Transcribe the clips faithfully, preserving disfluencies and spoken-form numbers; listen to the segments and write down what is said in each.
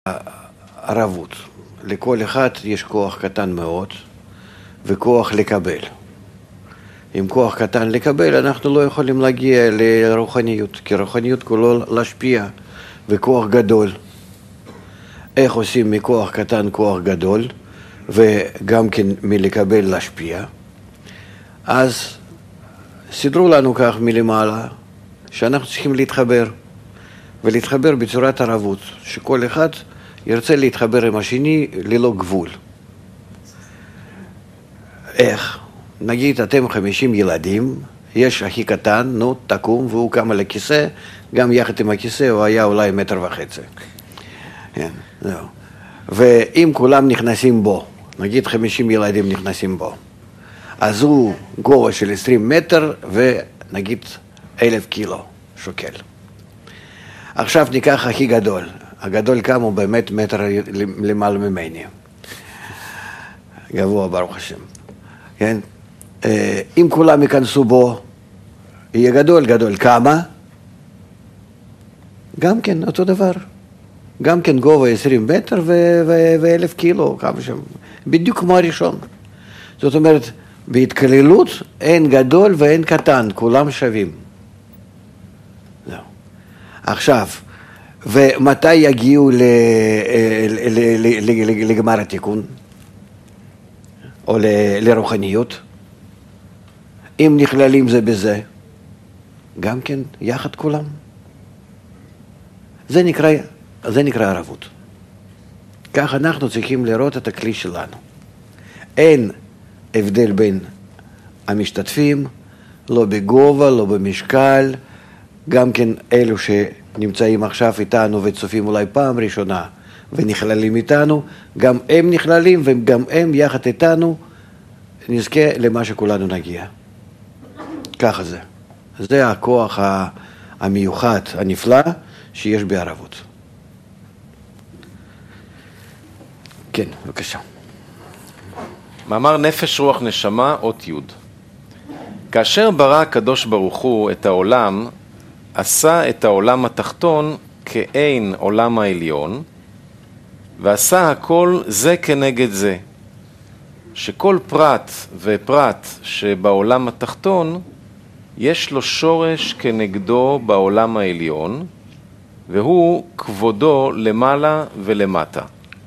ערבות. לכל אחד יש כוח קטן מאוד וכוח לקבל. עם כוח קטן לקבל אנחנו לא יכולים להגיע לרוחניות, כי רוחניות כולו להשפיע וכוח גדול. איך עושים מכוח קטן כוח גדול וגם כן מלקבל להשפיע? אז סידרו לנו כך מלמעלה שאנחנו צריכים להתחבר ולהתחבר בצורת ערבות, שכל אחד ירצה להתחבר עם השני ללא גבול. איך? נגיד אתם חמישים ילדים, יש הכי קטן, נו תקום, והוא קם על הכיסא, גם יחד עם הכיסא הוא היה אולי מטר וחצי. כן, זהו. ואם כולם נכנסים בו, נגיד חמישים ילדים נכנסים בו, אז הוא גובה של עשרים מטר ונגיד אלף קילו שוקל. עכשיו ניקח הכי גדול. הגדול כמה הוא באמת מטר למעלה ממני. גבוה ברוך השם. כן? אם כולם ייכנסו בו, יהיה גדול, גדול. כמה? גם כן אותו דבר. גם כן גובה עשרים מטר ואלף קילו, כמה שם. בדיוק כמו הראשון. זאת אומרת, בהתכללות אין גדול ואין קטן, כולם שווים. זהו. עכשיו, ומתי יגיעו לגמר התיקון? או לרוחניות? אם נכללים זה בזה, גם כן יחד כולם. זה נקרא, זה נקרא ערבות. כך אנחנו צריכים לראות את הכלי שלנו. אין הבדל בין המשתתפים, לא בגובה, לא במשקל, גם כן אלו שנמצאים עכשיו איתנו וצופים אולי פעם ראשונה ונכללים איתנו, גם הם נכללים וגם הם יחד איתנו נזכה למה שכולנו נגיע. ככה זה. זה הכוח המיוחד, הנפלא, שיש בערבות. כן, בבקשה. מאמר נפש רוח נשמה, אות י'. כאשר ברא הקדוש ברוך הוא את העולם, עשה את העולם התחתון כאין עולם העליון, ועשה הכל זה כנגד זה, שכל פרט ופרט שבעולם התחתון יש לו שורש כנגדו בעולם העליון, והוא כבודו למעלה ולמטה.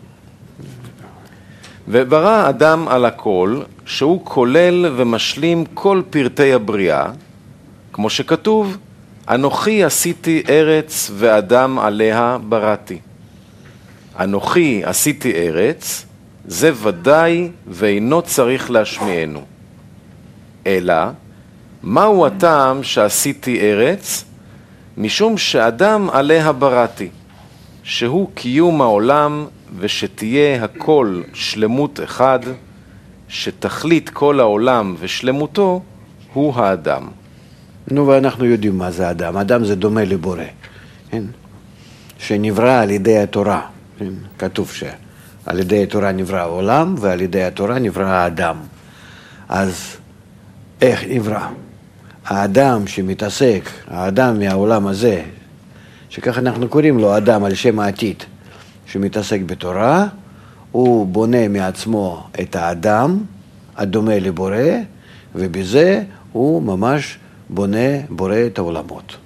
וברא אדם על הכל, שהוא כולל ומשלים כל פרטי הבריאה, כמו שכתוב, אנוכי עשיתי ארץ ואדם עליה בראתי. אנוכי עשיתי ארץ, זה ודאי ואינו צריך להשמיענו. אלא, מהו הטעם שעשיתי ארץ? משום שאדם עליה בראתי, שהוא קיום העולם ושתהיה הכל שלמות אחד, שתכלית כל העולם ושלמותו הוא האדם. נו, ואנחנו יודעים מה זה אדם. אדם זה דומה לבורא, כן? שנברא על ידי התורה. כן? כתוב שעל ידי התורה נברא העולם ועל ידי התורה נברא האדם. אז איך נברא? האדם שמתעסק, האדם מהעולם הזה, שכך אנחנו קוראים לו אדם על שם העתיד, שמתעסק בתורה, הוא בונה מעצמו את האדם הדומה לבורא, ובזה הוא ממש בונה, בורא את העולמות.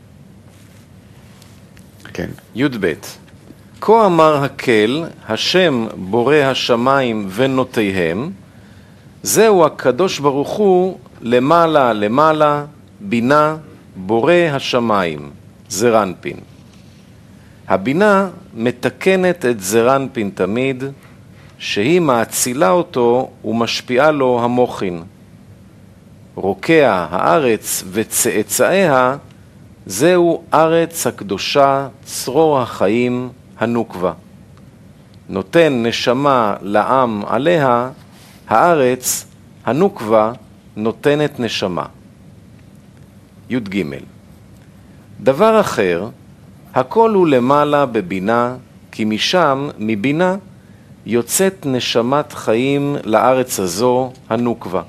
כן. י' ב' כה אמר הקל, השם בורא השמיים ונותיהם, זהו הקדוש ברוך הוא למעלה למעלה, בינה בורא השמיים, זרנפין. הבינה מתקנת את זרנפין תמיד, שהיא מאצילה אותו ומשפיעה לו המוחין. רוקע הארץ וצאצאיה, זהו ארץ הקדושה, צרור החיים, הנוקבה. נותן נשמה לעם עליה, הארץ, הנוקבה, נותנת נשמה. י' ג' דבר אחר, הכל הוא למעלה בבינה, כי משם, מבינה, יוצאת נשמת חיים לארץ הזו, הנוקבה.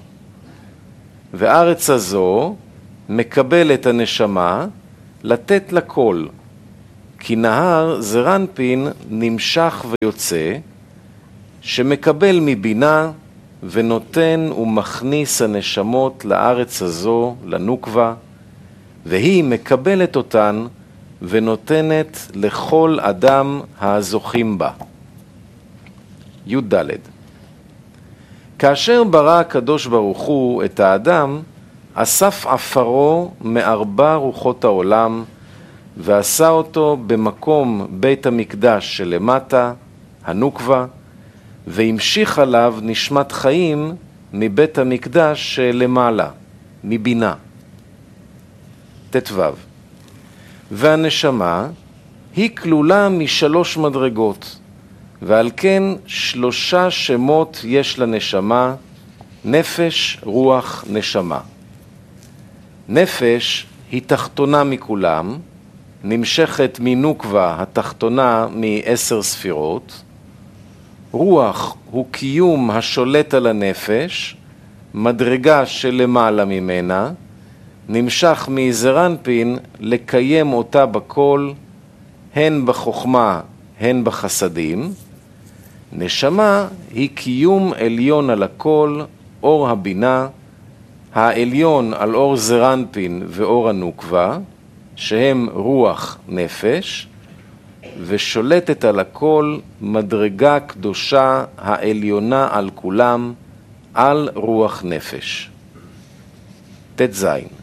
וארץ הזו מקבל את הנשמה לתת לכל, כי נהר זרנפין נמשך ויוצא, שמקבל מבינה ונותן ומכניס הנשמות לארץ הזו, לנוקבה, והיא מקבלת אותן ונותנת לכל אדם הזוכים בה. י"ד. כאשר ברא הקדוש ברוך הוא את האדם, אסף עפרו מארבע רוחות העולם, ועשה אותו במקום בית המקדש שלמטה, הנוקבה, והמשיך עליו נשמת חיים מבית המקדש שלמעלה, מבינה. תתו. והנשמה היא כלולה משלוש מדרגות, ועל כן שלושה שמות יש לנשמה, נפש, רוח, נשמה. נפש היא תחתונה מכולם, נמשכת מנוקבה התחתונה מעשר ספירות. רוח הוא קיום השולט על הנפש, מדרגה שלמעלה ממנה, נמשך מזרנפין לקיים אותה בכל, הן בחוכמה, הן בחסדים. נשמה היא קיום עליון על הכל, אור הבינה, העליון על אור זרנפין ואור הנוקבה, שהם רוח נפש, ושולטת על הכל מדרגה קדושה העליונה על כולם, על רוח נפש. תז.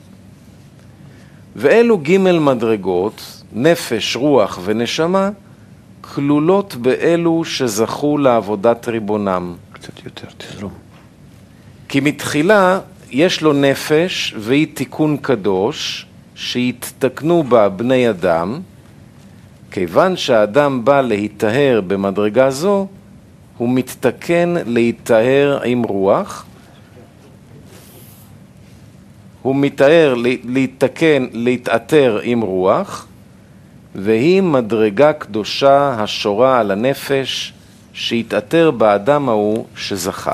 ואלו ג' מדרגות, נפש, רוח ונשמה, כלולות באלו שזכו לעבודת ריבונם. קצת יותר תזרום. כי מתחילה יש לו נפש והיא תיקון קדוש, שהתתקנו בה בני אדם. כיוון שהאדם בא להיטהר במדרגה זו, הוא מתתקן להיטהר עם רוח, הוא מתאר להתתקן, להתאתר עם רוח, והיא מדרגה קדושה השורה על הנפש שהתאתר באדם ההוא שזכה.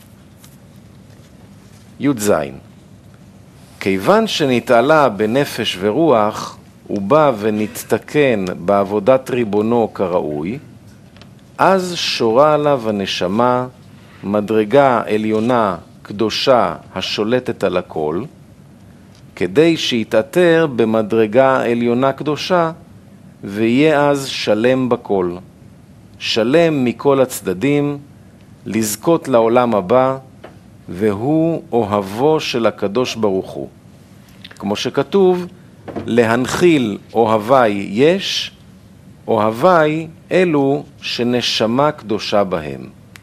י"ז. כיוון שנתעלה בנפש ורוח, הוא בא ונתתקן בעבודת ריבונו כראוי, אז שורה עליו הנשמה, מדרגה עליונה קדושה השולטת על הכל, כדי שיתאתר במדרגה עליונה קדושה, ויהיה אז שלם בכל, שלם מכל הצדדים, לזכות לעולם הבא, והוא אוהבו של הקדוש ברוך הוא. כמו שכתוב, להנחיל אוהבי יש, אוהבי אלו שנשמה קדושה בהם.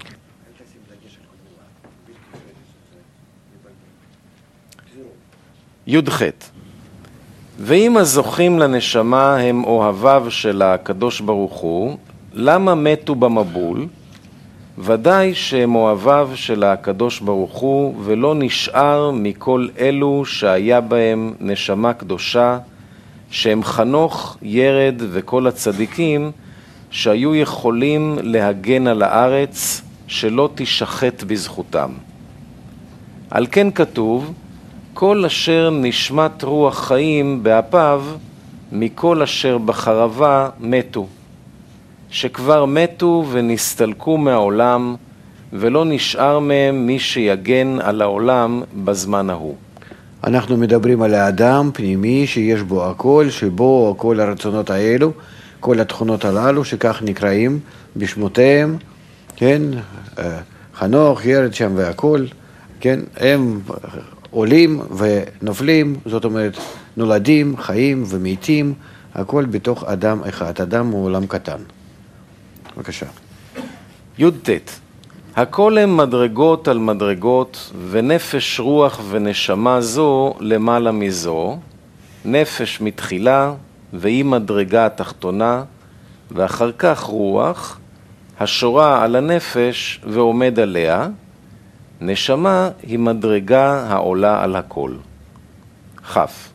י"ח. ואם הזוכים לנשמה הם אוהביו של הקדוש ברוך הוא, למה מתו במבול? ודאי שהם אוהביו של הקדוש ברוך הוא, ולא נשאר מכל אלו שהיה בהם נשמה קדושה, שהם חנוך, ירד וכל הצדיקים, שהיו יכולים להגן על הארץ, שלא תשחט בזכותם. על כן כתוב, כל אשר נשמת רוח חיים באפיו, מכל אשר בחרבה מתו. שכבר מתו ונסתלקו מהעולם, ולא נשאר מהם מי שיגן על העולם בזמן ההוא. אנחנו מדברים על האדם פנימי שיש בו הכל, שבו כל הרצונות האלו, כל התכונות הללו, שכך נקראים בשמותיהם, כן, חנוך, ירד שם והכל, כן, הם עולים ונופלים, זאת אומרת, נולדים, חיים ומתים, הכל בתוך אדם אחד. אדם הוא עולם קטן. בבקשה. י"ט. הכל הם מדרגות על מדרגות, ונפש רוח ונשמה זו למעלה מזו, נפש מתחילה והיא מדרגה התחתונה, ואחר כך רוח, השורה על הנפש ועומד עליה, נשמה היא מדרגה העולה על הכל. כ'.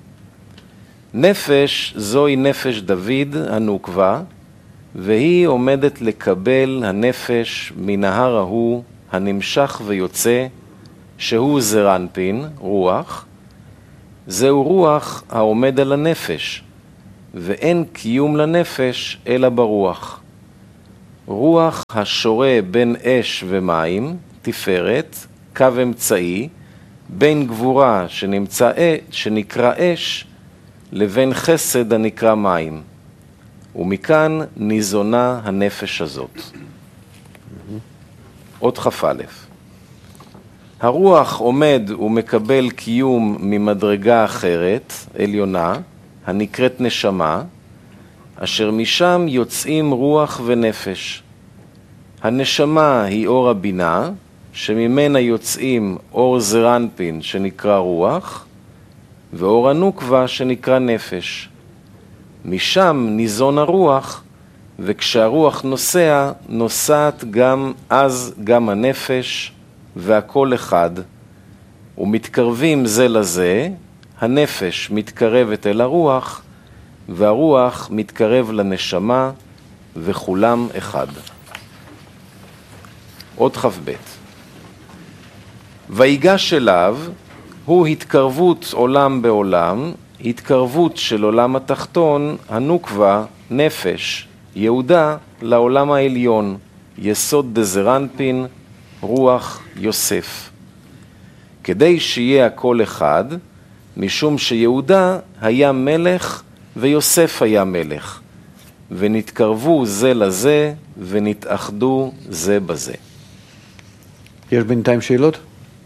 נפש זוהי נפש דוד הנוקבה, והיא עומדת לקבל הנפש מנהר ההוא הנמשך ויוצא, שהוא זרנפין, רוח. זהו רוח העומד על הנפש, ואין קיום לנפש אלא ברוח. רוח השורה בין אש ומים, תפארת, קו אמצעי, בין גבורה שנמצא, שנקרא אש, לבין חסד הנקרא מים. ומכאן ניזונה הנפש הזאת. עוד כ"א. הרוח עומד ומקבל קיום ממדרגה אחרת, עליונה, הנקראת נשמה, אשר משם יוצאים רוח ונפש. הנשמה היא אור הבינה, שממנה יוצאים אור זרנפין שנקרא רוח, ואור הנוקבה שנקרא נפש. משם ניזון הרוח, וכשהרוח נוסע, נוסעת גם אז גם הנפש, והכל אחד, ומתקרבים זה לזה, הנפש מתקרבת אל הרוח, והרוח מתקרב לנשמה, וכולם אחד. עוד כ"ב. ויגש אליו, הוא התקרבות עולם בעולם, התקרבות של עולם התחתון, הנוקבה, נפש, יהודה, לעולם העליון, יסוד דזרנפין, רוח יוסף. כדי שיהיה הכל אחד, משום שיהודה היה מלך ויוסף היה מלך, ונתקרבו זה לזה ונתאחדו זה בזה. יש בינתיים שאלות?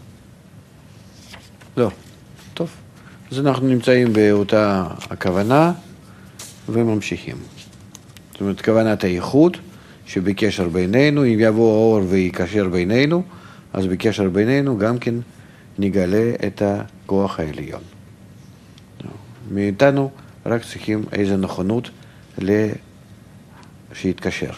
לא. טוב. אז אנחנו נמצאים באותה הכוונה וממשיכים. זאת אומרת, כוונת הייחוד, שבקשר בינינו, אם יבוא האור ויקשר בינינו, אז בקשר בינינו גם כן נגלה את הכוח העליון. מאיתנו רק צריכים איזו נכונות שיתקשר.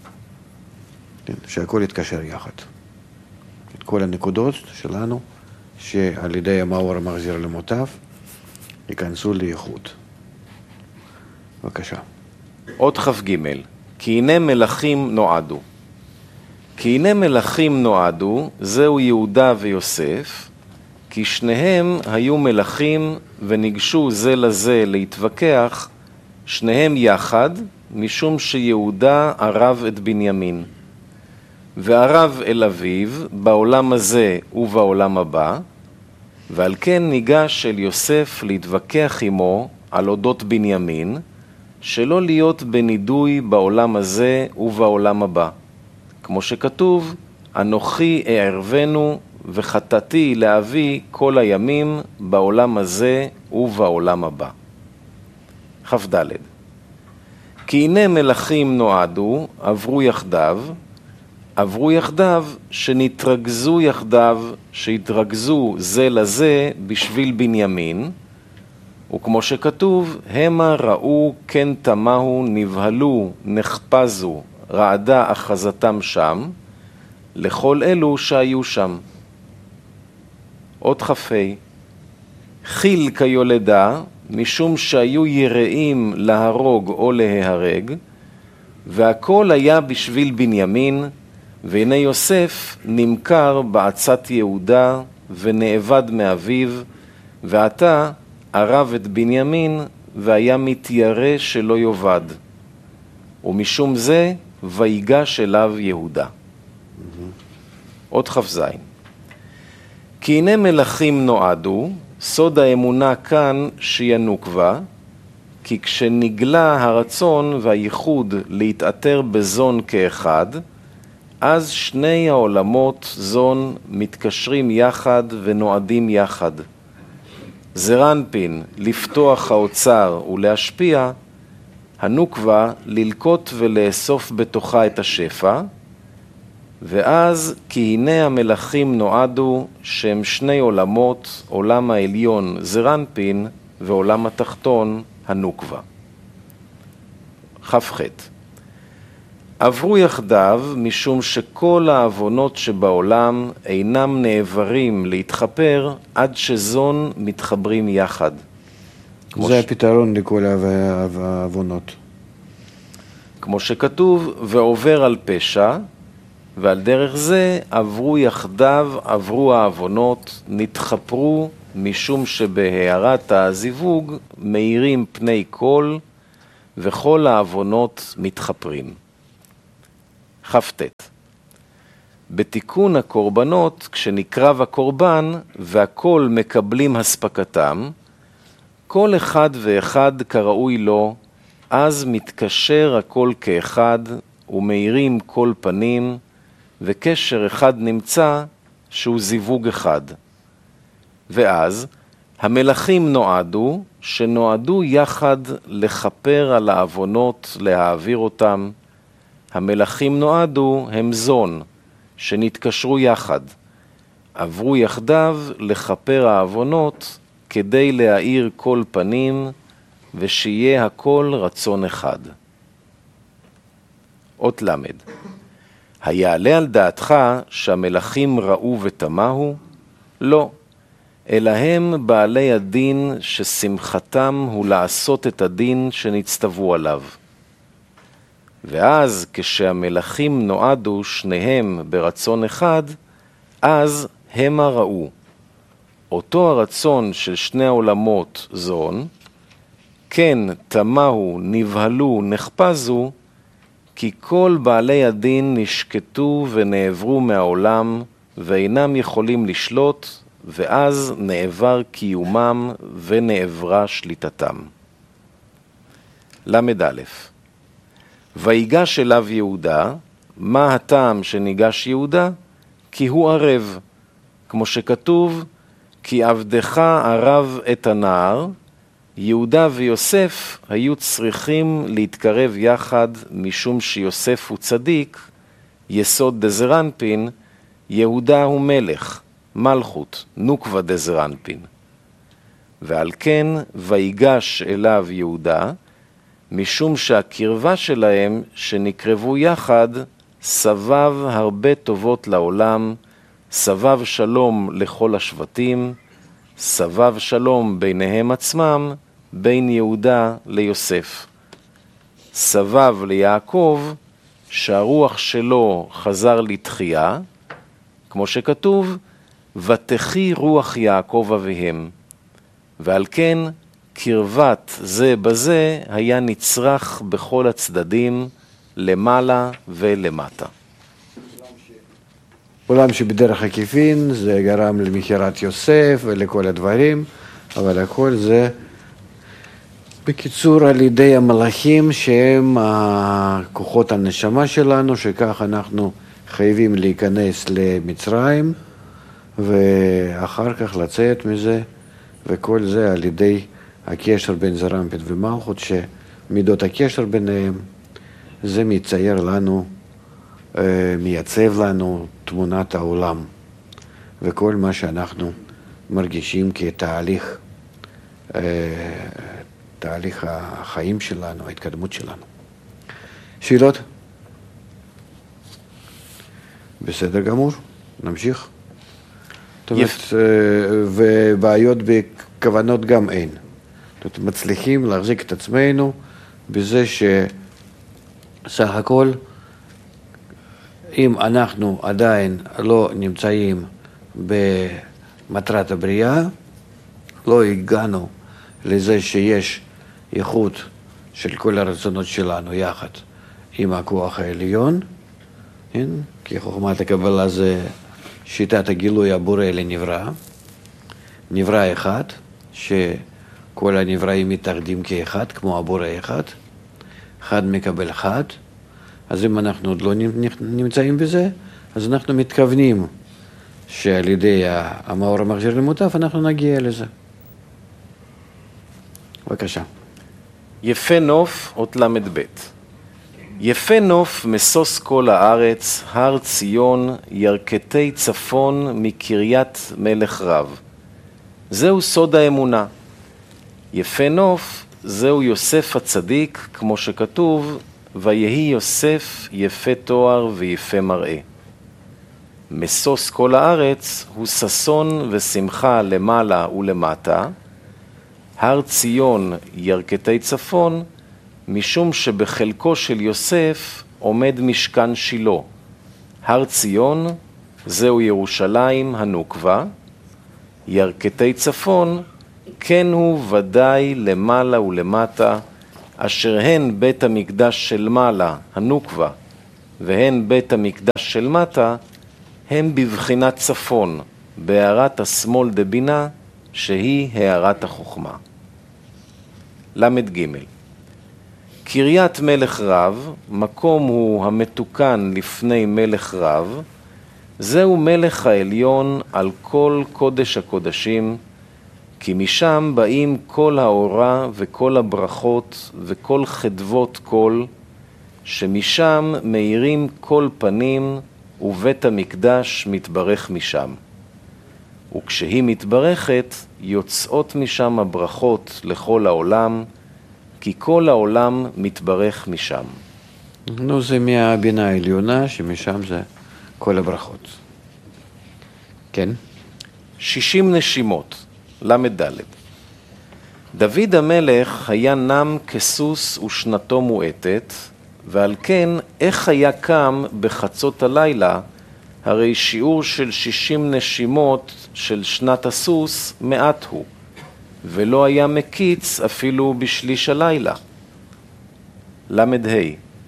שהכל יתקשר יחד. את כל הנקודות שלנו, שעל ידי המאור המחזיר למוטב, ייכנסו לייחוד. בבקשה. עוד כ"ג. כי הנה מלכים נועדו. כי הנה מלכים נועדו, זהו יהודה ויוסף, כי שניהם היו מלכים וניגשו זה לזה להתווכח, שניהם יחד, משום שיהודה ערב את בנימין. וערב אל אביו בעולם הזה ובעולם הבא, ועל כן ניגש אל יוסף להתווכח עמו על אודות בנימין, שלא להיות בנידוי בעולם הזה ובעולם הבא. כמו שכתוב, אנוכי אערבנו וחטאתי לאבי כל הימים בעולם הזה ובעולם הבא. כ"ד. כי הנה מלכים נועדו, עברו יחדיו, עברו יחדיו שנתרגזו יחדיו, שהתרגזו זה לזה בשביל בנימין, וכמו שכתוב, המה ראו כן תמהו נבהלו נחפזו רעדה אחזתם שם, לכל אלו שהיו שם. עוד כ"ה. חיל כיולדה, משום שהיו יראים להרוג או להיהרג, והכל היה בשביל בנימין, והנה יוסף נמכר בעצת יהודה ונאבד מאביו, ועתה ערב את בנימין והיה מתיירא שלא יאבד. ומשום זה ויגש אליו יהודה. עוד כ"ז. כי הנה מלכים נועדו, סוד האמונה כאן שינוקבה, כי כשנגלה הרצון והייחוד להתאתר בזון כאחד, אז שני העולמות זון מתקשרים יחד ונועדים יחד. זרנפין לפתוח האוצר ולהשפיע, הנוקבה ללקוט ולאסוף בתוכה את השפע, ואז כי הנה המלכים נועדו שהם שני עולמות, עולם העליון זרנפין ועולם התחתון הנוקבה. כ"ח. עברו יחדיו משום שכל העוונות שבעולם אינם נעברים להתחפר עד שזון מתחברים יחד. זה ש... הפתרון לכל העוונות. כמו שכתוב, ועובר על פשע, ועל דרך זה עברו יחדיו, עברו העוונות, נתחפרו משום שבהערת הזיווג מאירים פני כל, וכל העוונות מתחפרים. כ"ט. בתיקון הקורבנות, כשנקרב הקורבן והכל מקבלים הספקתם, כל אחד ואחד כראוי לו, אז מתקשר הכל כאחד ומאירים כל פנים, וקשר אחד נמצא שהוא זיווג אחד. ואז המלכים נועדו, שנועדו יחד לחפר על העוונות, להעביר אותם. המלכים נועדו הם זון, שנתקשרו יחד, עברו יחדיו לחפר העוונות, כדי להאיר כל פנים, ושיהיה הכל רצון אחד. אות למד. היעלה על דעתך שהמלכים ראו ותמהו? לא, אלא הם בעלי הדין ששמחתם הוא לעשות את הדין שנצטוו עליו. ואז כשהמלכים נועדו שניהם ברצון אחד, אז המה ראו. אותו הרצון של שני העולמות זון, כן תמהו, נבהלו, נחפזו, כי כל בעלי הדין נשקטו ונעברו מהעולם, ואינם יכולים לשלוט, ואז נעבר קיומם ונעברה שליטתם. למד א'. ויגש אליו יהודה, מה הטעם שניגש יהודה? כי הוא ערב, כמו שכתוב, כי עבדך ערב את הנער. יהודה ויוסף היו צריכים להתקרב יחד, משום שיוסף הוא צדיק, יסוד דזרנפין, יהודה הוא מלך, מלכות, נוקבה דזרנפין. ועל כן ויגש אליו יהודה, משום שהקרבה שלהם שנקרבו יחד, סבב הרבה טובות לעולם, סבב שלום לכל השבטים, סבב שלום ביניהם עצמם, בין יהודה ליוסף. סבב ליעקב, שהרוח שלו חזר לתחייה, כמו שכתוב, ותחי רוח יעקב אביהם. ועל כן, קרבת זה בזה היה נצרך בכל הצדדים, למעלה ולמטה. עולם שבדרך עקיפין זה גרם למכירת יוסף ולכל הדברים, אבל הכל זה בקיצור על ידי המלאכים שהם כוחות הנשמה שלנו, שכך אנחנו חייבים להיכנס למצרים ואחר כך לצאת מזה, וכל זה על ידי הקשר בין זרנפין ומלכות, שמידות הקשר ביניהם זה מצייר לנו, מייצב לנו תמונת העולם וכל מה שאנחנו מרגישים כתהליך, תהליך החיים שלנו, ההתקדמות שלנו. שאלות? בסדר גמור, נמשיך. זאת אומרת, ובעיות בכוונות גם אין. זאת אומרת, מצליחים להחזיק את עצמנו בזה שסך הכל, אם אנחנו עדיין לא נמצאים במטרת הבריאה, לא הגענו לזה שיש איכות של כל הרצונות שלנו יחד עם הכוח העליון, כן? כי חוכמת הקבלה זה שיטת הגילוי הבורא לנברא, נברא אחד, שכל הנבראים מתאחדים כאחד, כמו הבורא אחד, אחד מקבל אחד. אז אם אנחנו עוד לא נמצאים בזה, אז אנחנו מתכוונים שעל ידי המאור המחזיר למוטב אנחנו נגיע לזה. בבקשה. יפה נוף, אות למד ב'. יפה נוף מסוס כל הארץ, הר ציון, ירכתי צפון מקריית מלך רב. זהו סוד האמונה. יפה נוף, זהו יוסף הצדיק, כמו שכתוב, ויהי יוסף יפה תואר ויפה מראה. מסוס כל הארץ הוא ששון ושמחה למעלה ולמטה. הר ציון ירכתי צפון, משום שבחלקו של יוסף עומד משכן שילה. הר ציון זהו ירושלים הנוקבה, ירכתי צפון כן הוא ודאי למעלה ולמטה, אשר הן בית המקדש של מעלה, הנוקבה, והן בית המקדש של מטה, הם בבחינת צפון, בהערת השמאל דבינה, שהיא הערת החוכמה. למד ג' קריית מלך רב, מקום הוא המתוקן לפני מלך רב, זהו מלך העליון על כל קודש הקודשים, כי משם באים כל האורה וכל הברכות וכל חדבות כל, שמשם מאירים כל פנים, ובית המקדש מתברך משם. וכשהיא מתברכת, יוצאות משם הברכות לכל העולם, כי כל העולם מתברך משם. נו, זה מהבינה העליונה, שמשם זה כל הברכות. כן? שישים נשימות, למד ד' דוד המלך היה נם כסוס ושנתו מועטת, ועל כן איך היה קם בחצות הלילה, הרי שיעור של שישים נשימות של שנת הסוס מעט הוא, ולא היה מקיץ אפילו בשליש הלילה. למד ה'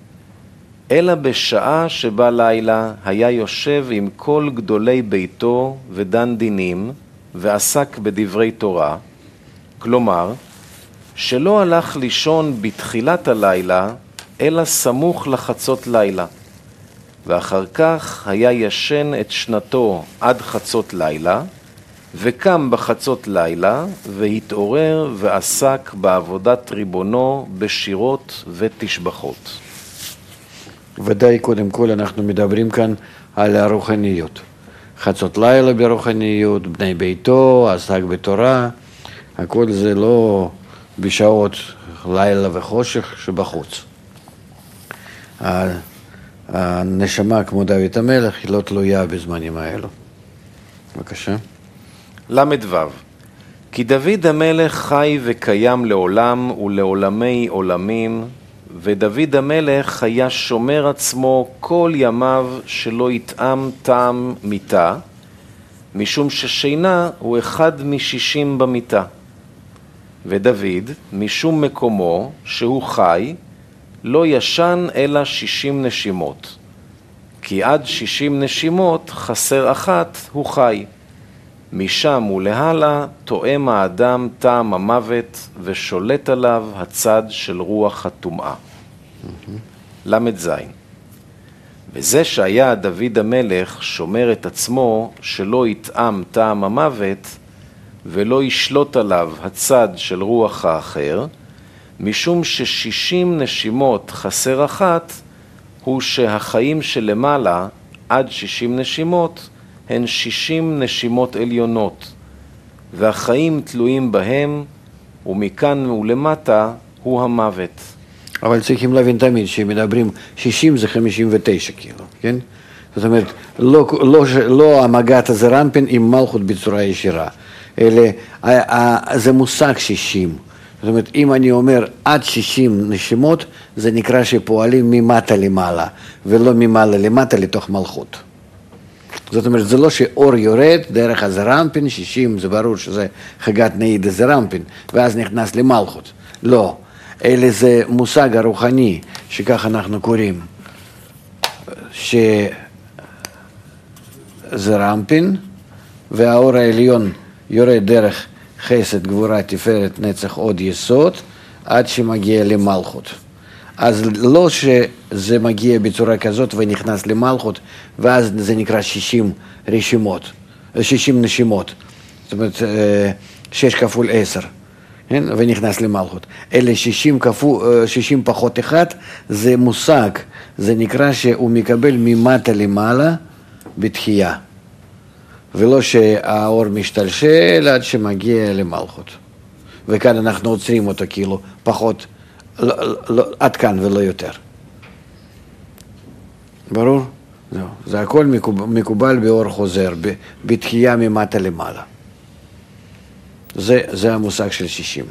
אלא בשעה שבה לילה היה יושב עם כל גדולי ביתו ודן דינים, ועסק בדברי תורה, כלומר, שלא הלך לישון בתחילת הלילה, אלא סמוך לחצות לילה, ואחר כך היה ישן את שנתו עד חצות לילה, וקם בחצות לילה, והתעורר ועסק בעבודת ריבונו בשירות ותשבחות. ודאי קודם כל אנחנו מדברים כאן על הרוחניות. חצות לילה ברוחניות, בני ביתו, עסק בתורה, הכל זה לא בשעות לילה וחושך שבחוץ. הנשמה כמו דוד המלך היא לא תלויה בזמנים האלו. בבקשה. למד ו' כי דוד המלך חי וקיים לעולם ולעולמי עולמים, ודוד המלך היה שומר עצמו כל ימיו שלא יטעם טעם מיתה, משום ששינה הוא אחד משישים במיתה. ודוד, משום מקומו שהוא חי, לא ישן אלא שישים נשימות, כי עד שישים נשימות חסר אחת הוא חי. משם ולהלה תואם האדם טעם המוות ושולט עליו הצד של רוח הטומאה. למד זין וזה שהיה דוד המלך שומר את עצמו שלא יטעם טעם המוות ולא ישלוט עליו הצד של רוח האחר, משום ששישים נשימות חסר אחת, הוא שהחיים שלמעלה עד שישים נשימות הן שישים נשימות עליונות, והחיים תלויים בהם, ומכאן ולמטה הוא המוות. אבל צריכים להבין תמיד שמדברים שישים זה חמישים ותשע כאילו, כן? זאת אומרת, לא, לא, לא המגעת הזרנפין עם מלכות בצורה ישירה, אלא זה מושג שישים. זאת אומרת, אם אני אומר עד שישים נשימות, זה נקרא שפועלים ממטה למעלה, ולא ממעלה למטה לתוך מלכות. זאת אומרת, זה לא שאור יורד דרך הזרנפין, שישים זה ברור שזה חגת נעיד הזרנפין, ואז נכנס למלכות. לא, אלא זה מושג הרוחני, שכך אנחנו קוראים, שזרנפין, והאור העליון יורד דרך חסד, גבורה, תפארת, נצח, עוד יסוד, עד שמגיע למלכות. אז לא שזה מגיע בצורה כזאת ונכנס למלכות, ואז זה נקרא שישים רשימות, שישים נשימות. זאת אומרת, שש כפול עשר, כן? ונכנס למלכות. אלה שישים, כפול, שישים פחות אחד, זה מושג, זה נקרא שהוא מקבל ממטה למעלה בתחייה. ולא שהאור משתלשל עד שמגיע למלכות. וכאן אנחנו עוצרים אותו כאילו פחות, לא, לא, עד כאן ולא יותר. ברור? זהו. זה הכל מקובל, מקובל באור חוזר, בתחייה ממטה למעלה. זה, זה המושג של שישים.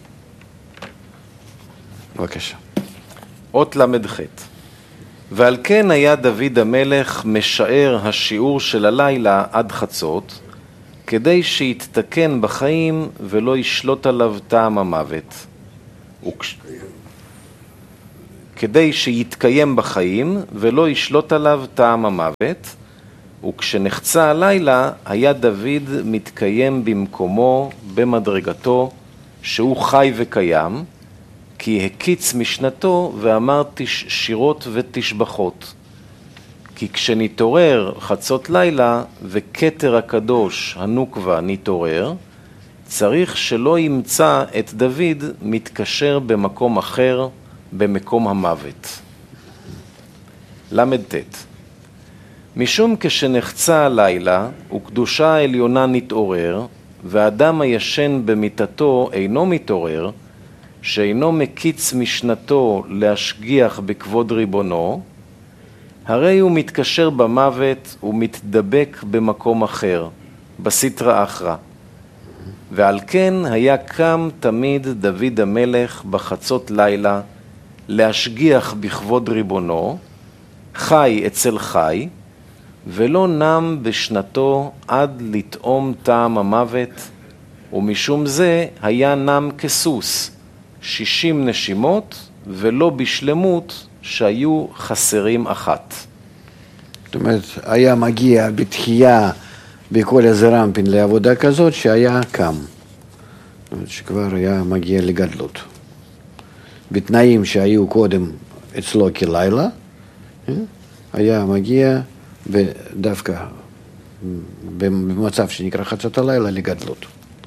בבקשה. אות למד ח' ועל כן היה דוד המלך משער השיעור של הלילה עד חצות, כדי שיתתקן בחיים ולא ישלוט עליו טעם המוות. וכש... כדי שיתקיים בחיים ולא ישלוט עליו טעם המוות, וכשנחצה הלילה היה דוד מתקיים במקומו במדרגתו שהוא חי וקיים, כי הקיץ משנתו ואמר שירות ותשבחות. כי כשנתעורר חצות לילה וכתר הקדוש הנוקבה נתעורר, צריך שלא ימצא את דוד מתקשר במקום אחר, במקום המוות. למד תת. משום כשנחצה הלילה וקדושה העליונה נתעורר, והאדם הישן במיטתו אינו מתעורר, שאינו מקיץ משנתו להשגיח בכבוד ריבונו, הרי הוא מתקשר במוות ומתדבק במקום אחר, בסתרא אחרא. ועל כן היה קם תמיד דוד המלך בחצות לילה להשגיח בכבוד ריבונו, חי אצל חי, ולא נם בשנתו עד לטעום טעם המוות, ומשום זה היה נם כסוס, שישים נשימות, ולא בשלמות שהיו חסרים אחת. זאת אומרת, היה מגיע בתחייה בכל הזרמפין לעבודה כזאת שהיה קם. זאת אומרת, שכבר היה מגיע לגדלות. בתנאים שהיו קודם אצלו כלילה, היה מגיע דווקא במצב שנקרא חצות הלילה לגדלות.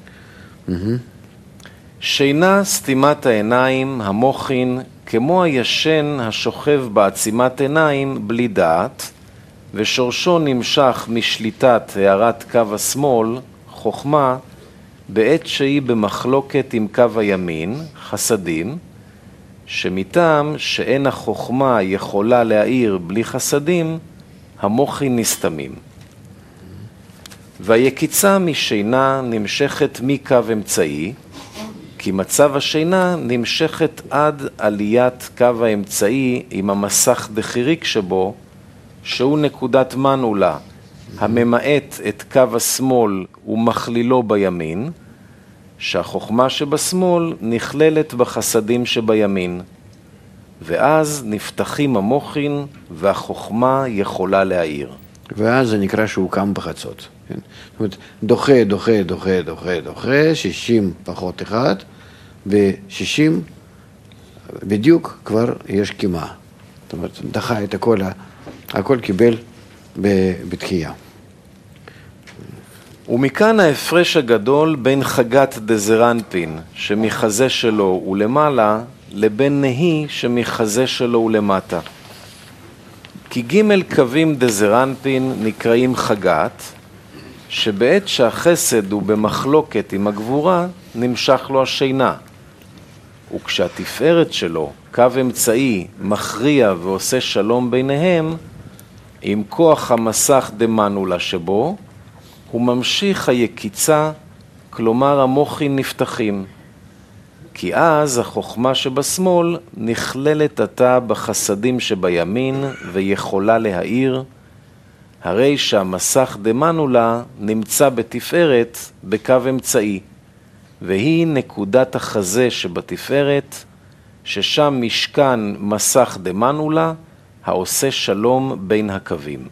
שינה סתימת העיניים, המוחין, כמו הישן השוכב בעצימת עיניים בלי דעת, ושורשו נמשך משליטת הערת קו השמאל, חוכמה, בעת שהיא במחלוקת עם קו הימין, חסדים, שמטעם שאין החוכמה יכולה להאיר בלי חסדים, המוחין נסתמים. והיקיצה משינה נמשכת מקו אמצעי, כי מצב השינה נמשכת עד עליית קו האמצעי עם המסך דחיריק שבו, שהוא נקודת מנעולה, הממעט את קו השמאל ומכלילו בימין, שהחוכמה שבשמאל נכללת בחסדים שבימין, ואז נפתחים המוחין והחוכמה יכולה להאיר. ואז זה נקרא שהוא קם בחצות. כן? זאת אומרת, דוחה, דוחה, דוחה, דוחה, דוחה, שישים פחות אחד, ושישים בדיוק כבר יש קימה. זאת אומרת, דחה את הכל, הכל קיבל בתחייה. ומכאן ההפרש הגדול בין חגת דזרנפין, שמחזה שלו הוא למעלה, לבין נהי שמחזה שלו הוא למטה. כי ג' קווים דזרנפין נקראים חגת, שבעת שהחסד הוא במחלוקת עם הגבורה, נמשך לו השינה. וכשהתפארת שלו, קו אמצעי, מכריע ועושה שלום ביניהם, עם כוח המסך דמנולה שבו, הוא ממשיך היקיצה, כלומר המוחין נפתחים. כי אז החוכמה שבשמאל נכללת עתה בחסדים שבימין ויכולה להאיר, הרי שהמסך דמנולה נמצא בתפארת בקו אמצעי, והיא נקודת החזה שבתפארת, ששם משכן מסך דמנולה, העושה שלום בין הקווים.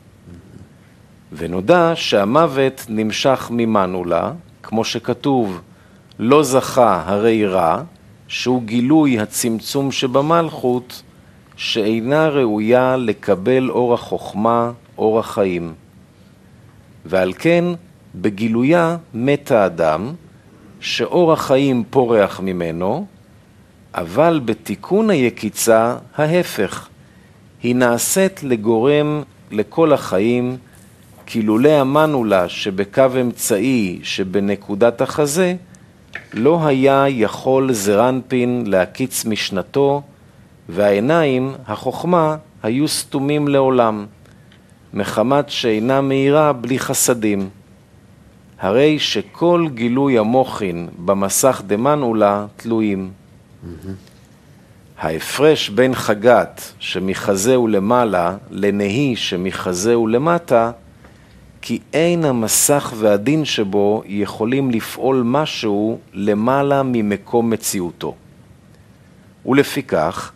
ונודע שהמוות נמשך ממנולה, כמו שכתוב, לא זכה הרי רע, שהוא גילוי הצמצום שבמלכות, שאינה ראויה לקבל אור החוכמה, אור החיים. ועל כן, בגילויה מת האדם, שאור החיים פורח ממנו, אבל בתיקון היקיצה ההפך, היא נעשית לגורם לכל החיים, כי לולא המנולה שבקו אמצעי שבנקודת החזה, לא היה יכול זרנפין להקיץ משנתו, והעיניים, החוכמה, היו סתומים לעולם, מחמת שאינה מהירה בלי חסדים. הרי שכל גילוי המוחין במסך דמנעולה תלויים. Mm-hmm. ההפרש בין חגת שמחזהו למעלה לנהי שמחזהו למטה, כי אין המסך והדין שבו יכולים לפעול משהו למעלה ממקום מציאותו. ולפיכך,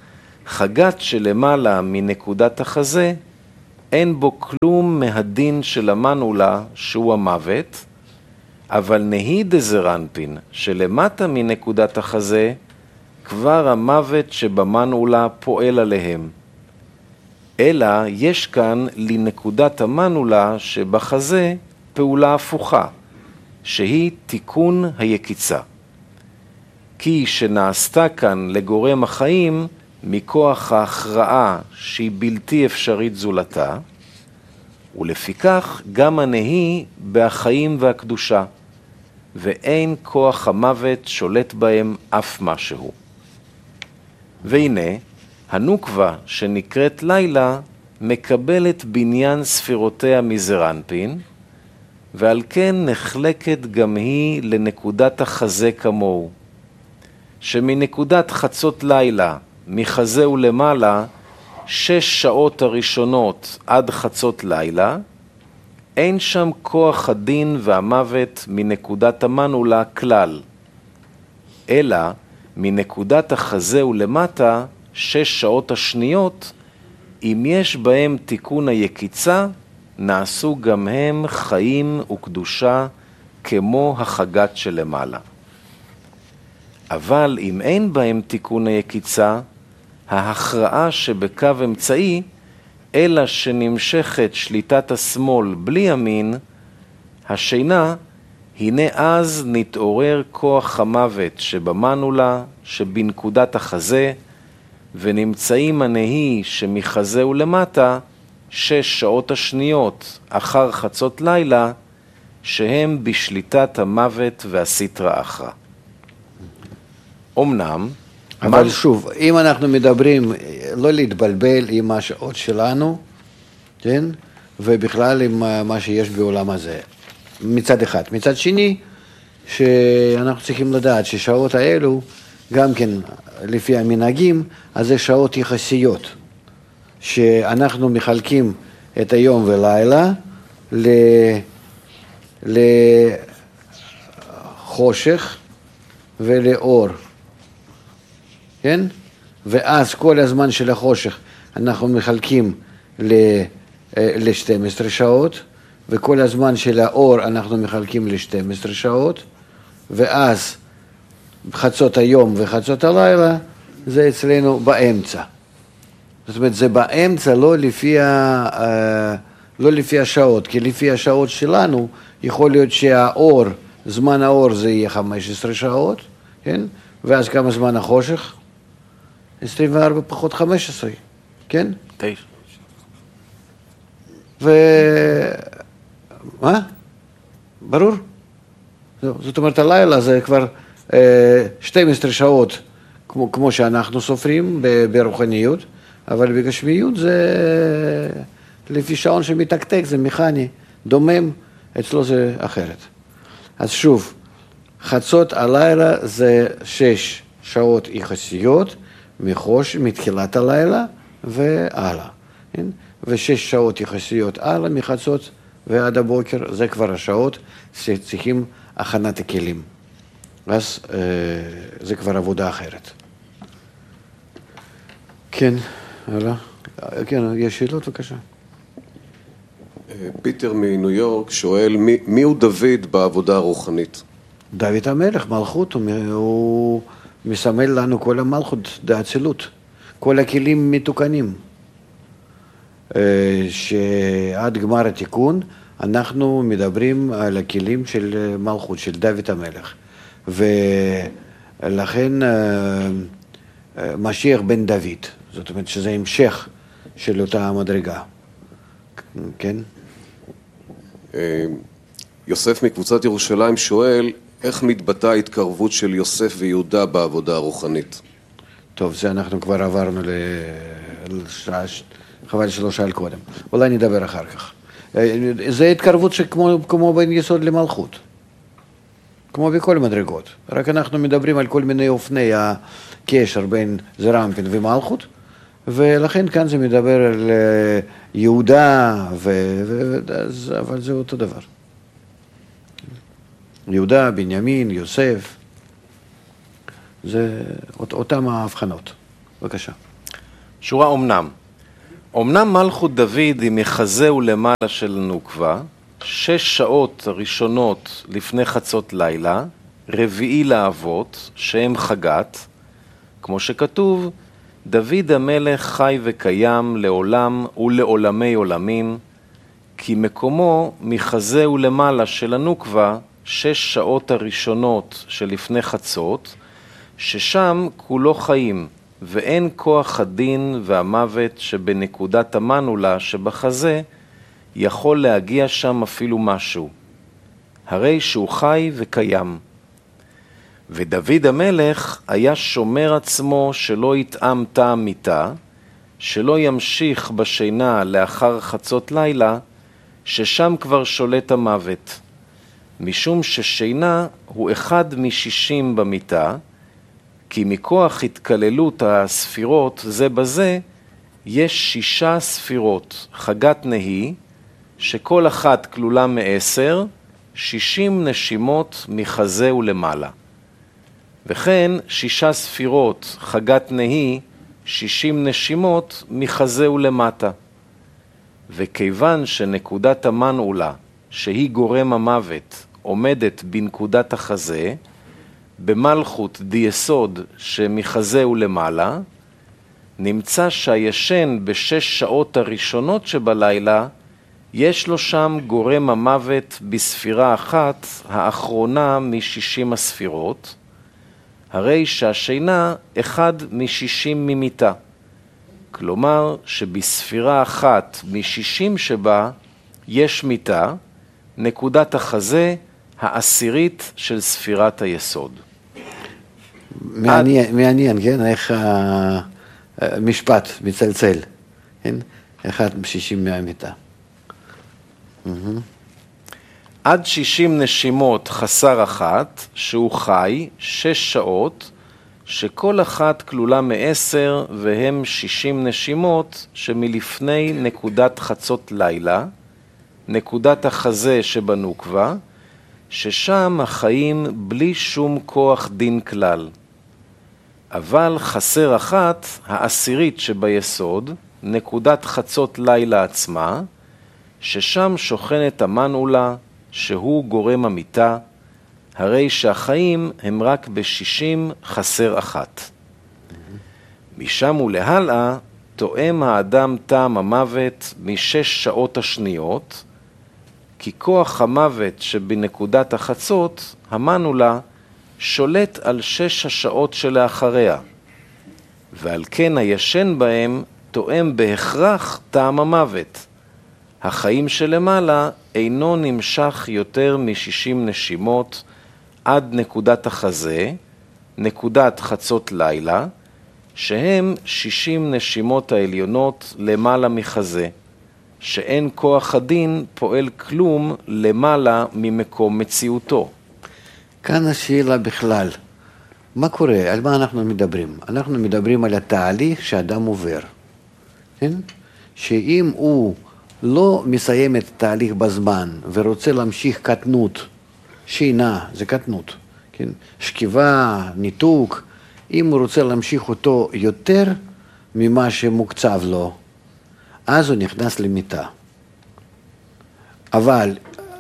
חגת שלמעלה מנקודת החזה, אין בו כלום מהדין של המנעולה שהוא המוות, אבל נהי דזרנפין שלמטה מנקודת החזה, כבר המוות שבמנעולה פועל עליהם. אלא יש כאן לנקודת המנעולה שבחזה פעולה הפוכה, שהיא תיקון היקיצה. כי שנעשתה כאן לגורם החיים מכוח ההכרעה שהיא בלתי אפשרית זולתה, ולפיכך גם הנהי בהחיים והקדושה, ואין כוח המוות שולט בהם אף משהו. והנה, הנוקבה שנקראת לילה מקבלת בניין ספירותיה מזרנפין, ועל כן נחלקת גם היא לנקודת החזה כמוהו, שמנקודת חצות לילה, מחזה ולמעלה, שש שעות הראשונות עד חצות לילה, אין שם כוח הדין והמוות מנקודת המנעולה כלל, אלא מנקודת החזה ולמטה, שש שעות השניות, אם יש בהם תיקון היקיצה, נעשו גם הם חיים וקדושה כמו החגת שלמעלה. אבל אם אין בהם תיקון היקיצה, ההכרעה שבקו אמצעי, אלא שנמשכת שליטת השמאל בלי ימין, השינה, הנה אז נתעורר כוח המוות שבמנעולה, שבנקודת החזה, ונמצאים הנהי שמחזה ולמטה, שש שעות השניות אחר חצות לילה, שהם בשליטת המוות והסטרא אחרא. אמנם, אבל מה... שוב, אם אנחנו מדברים, לא להתבלבל עם השעות שלנו, כן? ובכלל עם מה שיש בעולם הזה, מצד אחד. מצד שני, שאנחנו צריכים לדעת ששעות האלו, גם כן לפי המנהגים, אז זה שעות יחסיות, שאנחנו מחלקים את היום ולילה ל... לחושך ולאור, כן? ואז כל הזמן של החושך אנחנו מחלקים ל-שתים עשרה שעות, וכל הזמן של האור אנחנו מחלקים ל-שתים עשרה שעות, ואז חצות היום וחצות הלילה זה אצלנו באמצע. זאת אומרת, זה באמצע, לא לפי, ה, לא לפי השעות, כי לפי השעות שלנו יכול להיות שהאור, זמן האור זה יהיה חמש עשרה שעות, כן? ואז כמה זמן החושך? עשרים וארבע פחות חמש עשרה, כן? תשע. ו... מה? ברור? זאת אומרת, הלילה זה כבר שתים עשרה שעות, כמו, כמו שאנחנו סופרים ברוחניות, אבל בגשמיות זה לפי שעון שמתקתק, זה מכני, דומם, אצלו זה אחרת. אז שוב, חצות הלילה זה שש שעות יחסיות, מחוש, מתחילת הלילה והלאה. כן? ושש שעות יחסיות הלאה, מחצות ועד הבוקר, זה כבר השעות שצריכים הכנת הכלים. אז אה, זה כבר עבודה אחרת. כן, הלאה. כן, יש שאלות, בבקשה. פיטר מניו יורק שואל, מי, מי הוא דוד בעבודה הרוחנית? דוד המלך, מלכות, הוא, הוא מסמל לנו כל המלכות, דאצילות. כל הכלים מתוקנים. שעד גמר התיקון, אנחנו מדברים על הכלים של מלכות, של דוד המלך. ולכן משיח בן דוד, זאת אומרת שזה המשך של אותה מדרגה. כן? יוסף מקבוצת ירושלים שואל, איך מתבטאה ההתקרבות של יוסף ויהודה בעבודה הרוחנית? טוב, זה אנחנו כבר עברנו לשעה, חבל שלא שאל קודם. אולי נדבר אחר כך. זה התקרבות שכמו כמו בין יסוד למלכות. כמו בכל מדרגות. רק אנחנו מדברים על כל מיני אופני הקשר בין זרמפין ומלכות, ולכן כאן זה מדבר על יהודה, ו... ו... אבל זה אותו דבר. יהודה, בנימין, יוסף, זה אות, אותם ההבחנות. בבקשה. שורה אומנם. אומנם מלכות דוד היא מחזה ולמעלה של נוקבה, שש שעות הראשונות לפני חצות לילה, רביעי לאבות, שהם חגת, כמו שכתוב, דוד המלך חי וקיים לעולם ולעולמי עולמים, כי מקומו מחזה ולמעלה של הנוקבה, שש שעות הראשונות שלפני חצות, ששם כולו חיים, ואין כוח הדין והמוות שבנקודת המנולה שבחזה, יכול להגיע שם אפילו משהו. הרי שהוא חי וקיים. ודוד המלך היה שומר עצמו שלא יטעם טעם מיתה, שלא ימשיך בשינה לאחר חצות לילה, ששם כבר שולט המוות. משום ששינה הוא אחד משישים במיתה, כי מכוח התקללות הספירות זה בזה, יש שישה ספירות, חגת נהי, שכל אחת כלולה מעשר, שישים נשימות מחזה ולמעלה. וכן שישה ספירות, חגת נהי, שישים נשימות מחזה ולמטה. וכיוון שנקודת המנעולה, שהיא גורם המוות, עומדת בנקודת החזה, במלכות די יסוד שמחזה ולמעלה, נמצא שהישן בשש שעות הראשונות שבלילה, יש לו שם גורם המוות בספירה אחת, האחרונה משישים הספירות, הרי שהשינה אחד משישים ממיתה. כלומר שבספירה אחת משישים שבה יש מיתה, נקודת החזה העשירית של ספירת היסוד. מעניין, עד... מעניין, כן? איך המשפט מצלצל, כן? אחד משישים מהמיתה. עד שישים נשימות חסר אחת, שהוא חי שש שעות, שכל אחת כלולה מעשר, והם שישים נשימות שמלפני נקודת חצות לילה, נקודת החזה שבנוקבה, ששם החיים בלי שום כוח דין כלל. אבל חסר אחת, העשירית שביסוד, נקודת חצות לילה עצמה, ששם שוכנת המנעולה, שהוא גורם המיתה, הרי שהחיים הם רק בשישים חסר אחת. משם ולהלאה, תואם האדם טעם המוות משש שעות השניות, כי כוח המוות שבנקודת החצות, המנעולה, שולט על שש השעות שלאחריה, ועל כן הישן בהם תואם בהכרח טעם המוות. החיים שלמעלה אינו נמשך יותר מ-שישים נשימות עד נקודת החזה, נקודת חצות לילה, שהם שישים נשימות העליונות למעלה מחזה, שאין כוח הדין פועל כלום למעלה ממקום מציאותו. כאן השאלה בכלל, מה קורה? על מה אנחנו מדברים? אנחנו מדברים על התהליך שאדם עובר, כן? שאם הוא לא מסיים את התהליך בזמן ורוצה להמשיך קטנות, שינה, זה קטנות, כן? שכיבה, ניתוק, אם הוא רוצה להמשיך אותו יותר ממה שמוקצב לו, אז הוא נכנס למיטה. אבל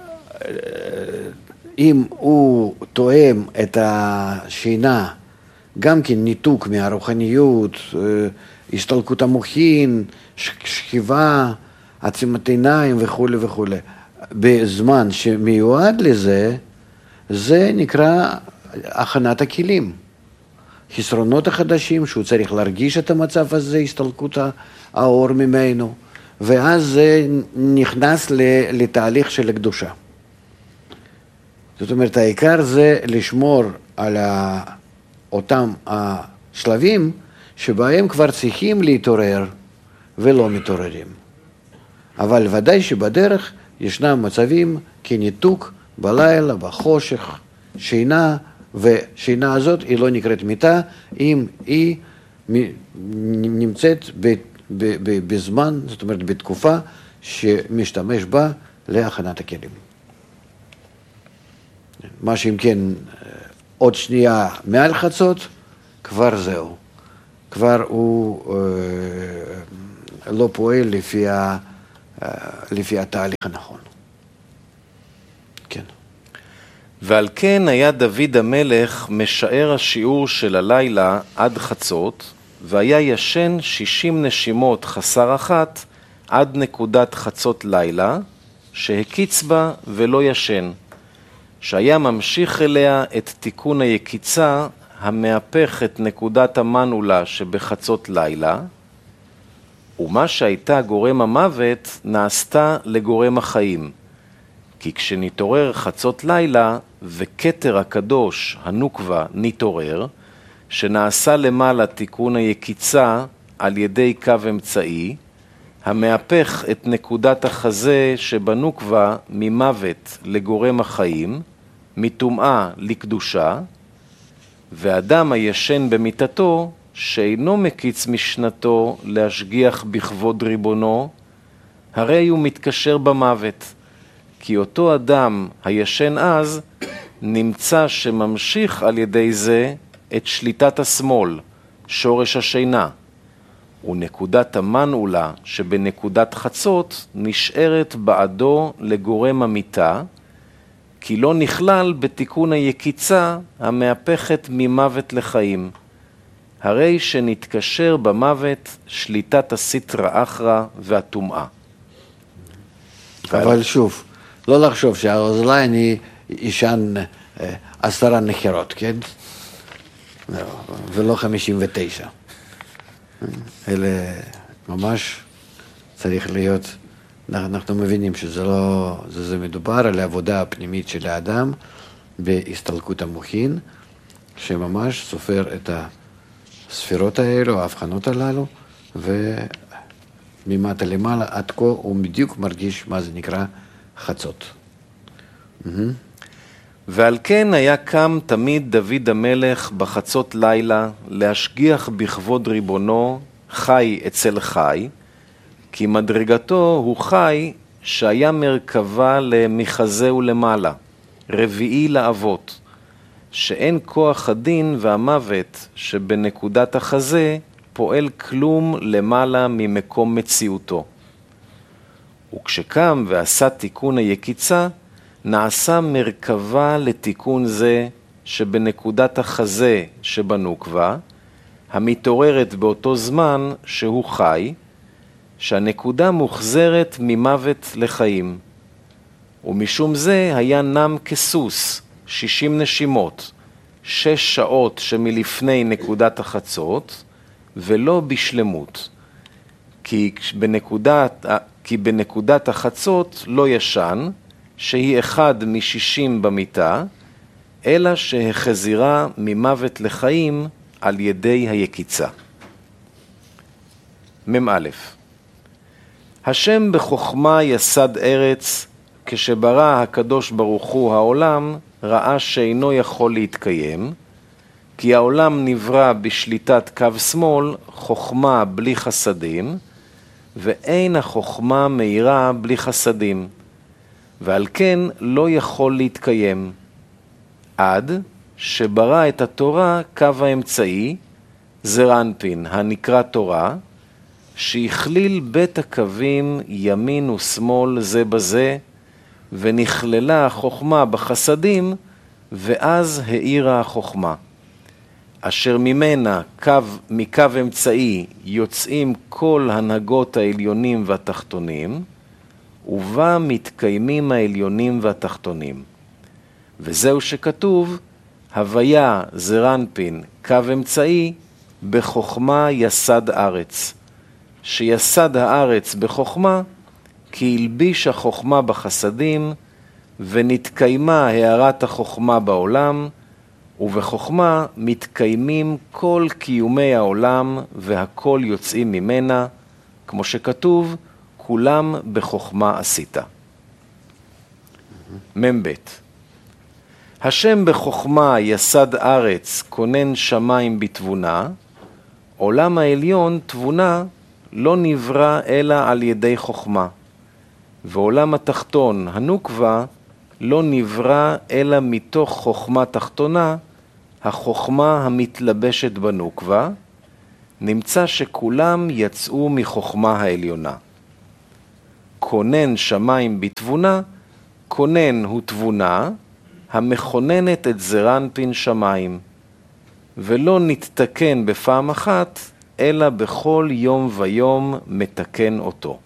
אם הוא תואם את השינה, גם כן ניתוק מהרוחניות, השתלקות המוחין, שכיבה, עצימת עיניים וכו' וכו', בזמן שמיועד לזה, זה נקרא הכנת הכלים. חסרונות החדשים, שהוא צריך להרגיש את המצב הזה, הסתלקות האור ממנו, ואז זה נכנס לתהליך של הקדושה. זאת אומרת, העיקר זה לשמור על אותם השלבים שבהם כבר צריכים להתעורר ולא מתעוררים. אבל ודאי שבדרך ישנם מצבים כניתוק בלילה, בחושך, שינה, ושינה הזאת היא לא נקראת מיטה, אם היא נמצאת בזמן, זאת אומרת בתקופה שמשתמש בה להכנת הכלים. מה שאם כן עוד שנייה מעל חצות, כבר זהו. כבר הוא אה, לא פועל לפי, ה, אה, לפי התהליך הנכון. כן. ועל כן היה דוד המלך משער השיעור של הלילה עד חצות, והיה ישן שישים נשימות חסר אחת עד נקודת חצות לילה, שהקיץ בה ולא ישן, שהיה ממשיך אליה את תיקון היקיצה המהפך את נקודת המנעולה שבחצות לילה, ומה שהייתה גורם המוות נעשתה לגורם החיים. כי כשנתעורר חצות לילה וכתר הקדוש הנוקבה נתעורר, שנעשה למעלה תיקון היקיצה על ידי קו אמצעי, המהפך את נקודת החזה שבנוקבה ממוות לגורם החיים, מטומאה לקדושה, ואדם הישן במיטתו שאינו מקיץ משנתו להשגיח בכבוד ריבונו, הרי הוא מתקשר במוות, כי אותו אדם הישן אז נמצא שממשיך על ידי זה את שליטת השמאל, שורש השינה, ונקודת המנעולה שבנקודת חצות נשארת בעדו לגורם המיטה, כי לא נכלל בתיקון היקיצה המהפכת ממוות לחיים. הרי שנתקשר במוות שליטת הסטרא אחרא והטומאה. אבל שוב, לא לחשוב שהאוזלי אני ישן עשרה נחירות, כן? ולא חמישים ותשע. אלה ממש צריך להיות, אנחנו מבינים שזה לא, זה, זה מדובר על העבודה הפנימית של האדם בהסתלקות המוחין, שממש סופר את הספירות האלו, ההבחנות הללו, וממטה למעלה עד כה הוא בדיוק מרגיש מה זה נקרא חצות. ועל כן היה קם תמיד דוד המלך בחצות לילה להשגיח בכבוד ריבונו חי אצל חי, כי מדרגתו הוא חי שהיה מרכבה למחזה ולמעלה, רביעי לאבות, שאין כוח הדין והמוות שבנקודת החזה פועל כלום למעלה ממקום מציאותו. וכשקם ועשה תיקון היקיצה, נעשה מרכבה לתיקון זה שבנקודת החזה שבנוקבה, המתעוררת באותו זמן שהוא חי, שהנקודה מוחזרת ממוות לחיים. ומשום זה היה נם כסוס, שישים נשימות, שש שעות שמלפני נקודת החצות, ולא בשלמות. כי בנקודת, כי בנקודת החצות לא ישן, שהיא אחד משישים במיטה, אלא שהחזירה ממוות לחיים על ידי היקיצה. ממא' השם בחוכמה יסד ארץ, כשברא הקדוש ברוך הוא העולם, ראה שאינו יכול להתקיים, כי העולם נברא בשליטת קו שמאל, חוכמה בלי חסדים, ואין החוכמה מהירה בלי חסדים, ועל כן לא יכול להתקיים. עד שברא את התורה קו האמצעי, זרנפין, הנקרא תורה, שהכליל בית הקווים ימין ושמאל זה בזה, ונכללה החוכמה בחסדים, ואז האירה החוכמה. אשר ממנה קו, מקו אמצעי יוצאים כל הנהגות העליונים והתחתונים, ובה מתקיימים העליונים והתחתונים. וזהו שכתוב, הוויה זרנפין, קו אמצעי, בחוכמה יסד ארץ. שיסד הארץ בחוכמה, כי הלביש החוכמה בחסדים, ונתקיימה הערת החוכמה בעולם, ובחוכמה מתקיימים כל קיומי העולם, והכל יוצאים ממנה, כמו שכתוב, כולם בחוכמה עשית. ממב' השם בחוכמה יסד ארץ, כונן שמיים בתבונה, עולם העליון תבונה לא נברא אלא על ידי חוכמה, ועולם התחתון הנוקבה לא נברא אלא מתוך חוכמה תחתונה, החוכמה המתלבשת בנוקבה, נמצא שכולם יצאו מחוכמה העליונה. כונן שמיים בתבונה, כונן הוא תבונה, המכוננת את זרנפין שמיים, ולא נתתקן בפעם אחת, אלא בכל יום ויום מתקן אותו.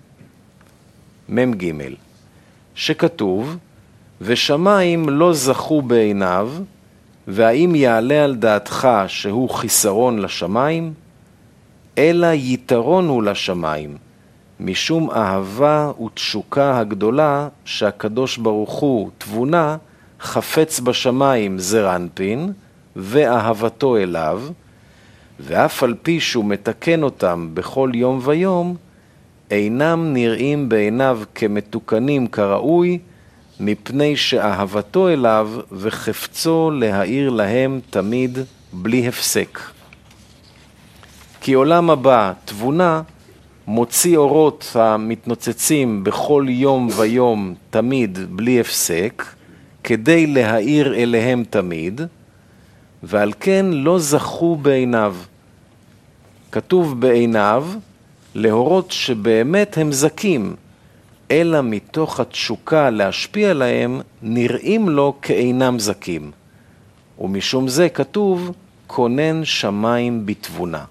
מ"ג, שכתוב, ושמיים לא זכו בעיניו, והאם יעלה על דעתך שהוא חיסרון לשמיים? אלא יתרון הוא לשמיים, משום אהבה ותשוקה הגדולה שהקדוש ברוך הוא תבונה חפץ בשמיים זרנפין ואהבתו אליו, ואף על פי שהוא מתקן אותם בכל יום ויום, אינם נראים בעיניו כמתוקנים כראוי, מפני שאהבתו אליו וחפצו להאיר להם תמיד בלי הפסק. כי עולם הבא, תבונה, מוציא אורות המתנוצצים בכל יום ויום תמיד בלי הפסק, כדי להאיר אליהם תמיד, ועל כן לא זכו בעיניו. כתוב בעיניו, להורות שבאמת הם זכים, אלא מתוך התשוקה להשפיע להם, נראים לו כאינם זכים. ומשום זה כתוב, כונן שמיים בתבונה.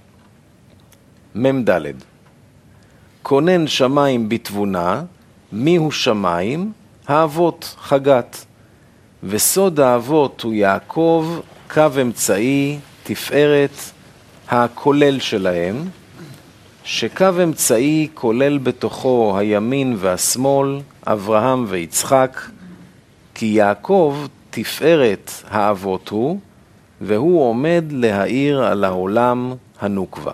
מ"ד, כונן שמיים בתבונה, מיהו שמיים? האבות, חגת. וסוד האבות הוא יעקב, קו אמצעי, תפארת, הכולל שלהם, שקו אמצעי כולל בתוכו הימין והשמאל, אברהם ויצחק, כי יעקב תפארת האבות הוא, והוא עומד להאיר על העולם הנוקבה.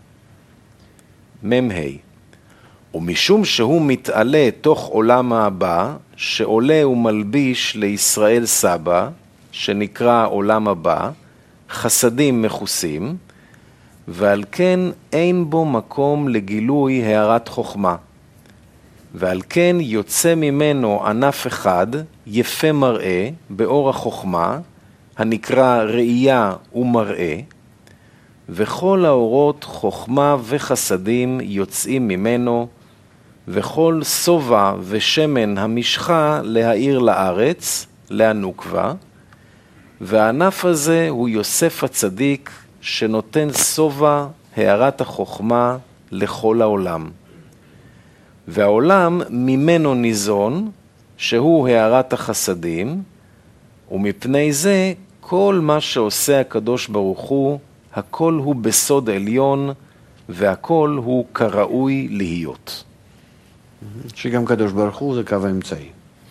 מ"ה, ומשום שהוא מתעלה תוך עולם הבא, שעולה ומלביש לישראל סבא, שנקרא עולם הבא, חסדים מכוסים, ועל כן אין בו מקום לגילוי הערת חוכמה. ועל כן יוצא ממנו ענף אחד, יפה מראה, באור החוכמה, הנקרא ראייה ומראה, וכל האורות חוכמה וחסדים יוצאים ממנו, וכל סובה ושמן המשחה להאיר לארץ, להנוקבה, והענף הזה הוא יוסף הצדיק, שנותן סובה הערת החוכמה לכל העולם. והעולם ממנו ניזון, שהוא הערת החסדים, ומפני זה כל מה שעושה הקדוש ברוך הוא, הכל הוא בסוד עליון, והכל הוא כראוי להיות. שגם קדוש ברוך הוא זה קו האמצעי.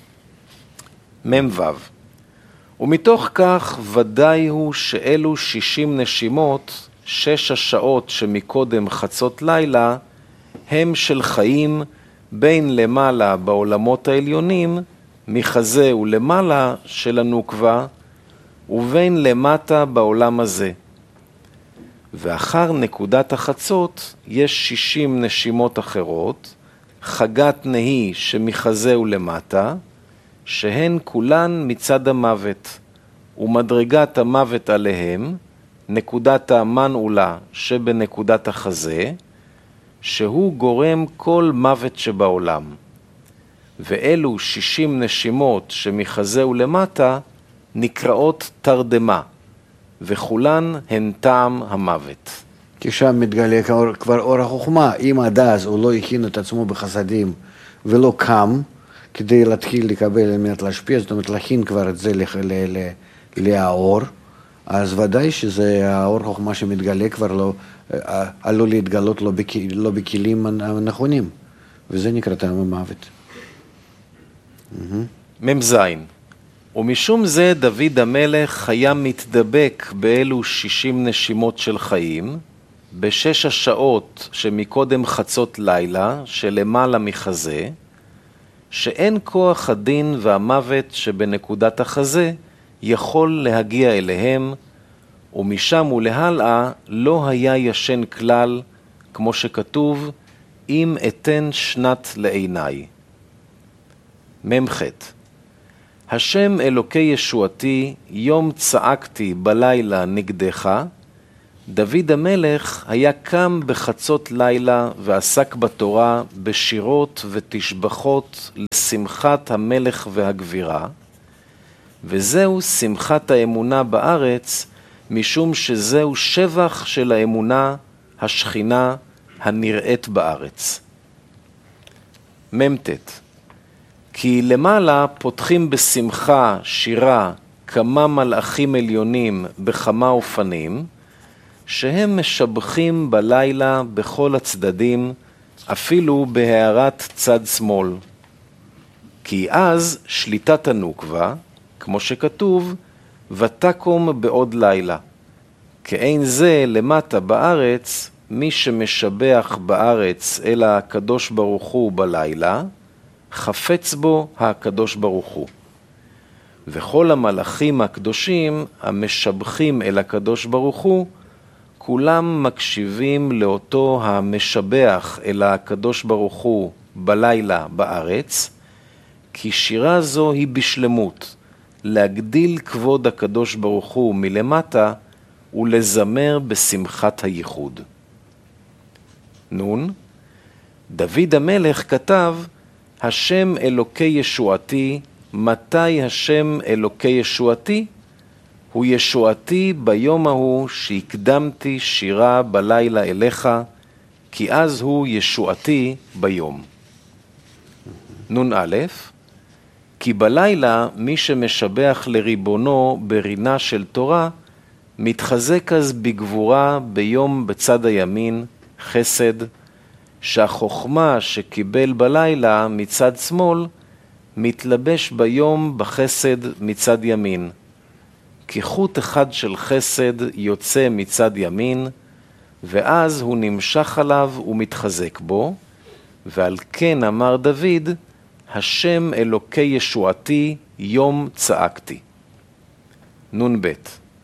מ"ו, ומתוך כך ודאי הוא שאלו שישים נשימות, שש השעות שמקודם חצות לילה, הם של חיים בין למעלה בעולמות העליונים, מחזה ולמעלה של הנוקבה, ובין למטה בעולם הזה. ואחר נקודת החצות יש שישים נשימות אחרות, חגת נהי שמחזה ולמטה, שהן כולן מצד המוות, ומדרגת המוות עליהם, נקודת המנעולה שבנקודת החזה, שהוא גורם כל מוות שבעולם. ואלו שישים נשימות שמחזה ולמטה נקראות תרדמה, וכולן הן טעם המוות. כי שם מתגלה כבר אור החוכמה. אם עד אז הוא לא הכין את עצמו בחסדים ולא קם כדי להתחיל לקבל, על מנת להשפיע, זאת אומרת להכין כבר את זה לאור, אז ודאי שזה האור חוכמה שמתגלה כבר לא, עלול להתגלות לא, בכ, לא בכלים הנכונים, וזה נקרא טעם המוות. מ"ז, ומשום זה דוד המלך היה מתדבק באלו שישים נשימות של חיים, בשש השעות שמקודם חצות לילה, שלמעלה מחזה, שאין כוח הדין והמוות שבנקודת החזה יכול להגיע אליהם, ומשם ולהלאה לא היה ישן כלל, כמו שכתוב, אם אתן שנת לעיניי. מ"ח, השם אלוקי ישועתי, יום צעקתי בלילה נגדך, דוד המלך היה קם בחצות לילה ועסק בתורה בשירות ותשבחות לשמחת המלך והגבירה, וזהו שמחת האמונה בארץ, משום שזהו שבח של האמונה השכינה הנראית בארץ. ממתת, כי למעלה פותחים בשמחה שירה כמה מלאכים עליונים בכמה אופנים, שהם משבחים בלילה בכל הצדדים, אפילו בהערת צד שמאל. כי אז שליטת הנוקבה, כמו שכתוב, ותקום בעוד לילה. כאין זה למטה בארץ, מי שמשבח בארץ אלא הקדוש ברוך הוא בלילה, חפץ בו הקדוש ברוך הוא. וכל המלאכים הקדושים המשבחים אל הקדוש ברוך הוא, כולם מקשיבים לאותו המשבח אל הקדוש ברוך הוא בלילה בארץ, כי שירה זו היא בשלמות, להגדיל כבוד הקדוש ברוך הוא מלמטה ולזמר בשמחת הייחוד. נון, דוד המלך כתב, השם אלוקי ישועתי, מתי השם אלוקי ישועתי? הוא ישועתי ביום ההוא שהקדמתי שירה בלילה אליך, כי אז הוא ישועתי ביום. נון א', כי בלילה מי שמשבח לריבונו ברינה של תורה, מתחזק אז בגבורה ביום בצד הימין, חסד, שהחוכמה שקיבל בלילה מצד שמאל, מתלבש ביום בחסד מצד ימין. כי חוט אחד של חסד יוצא מצד ימין, ואז הוא נמשך עליו ומתחזק בו, ועל כן אמר דוד, השם אלוקי ישועתי יום צעקתי. נון ב',